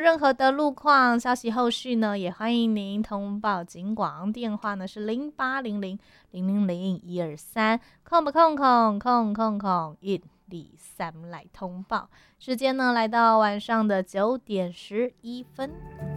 任何的路况消息后续呢，也欢迎您通报警广，电话呢是0800000123，空不空空空空空123来通报。时间呢来到晚上的9点11分。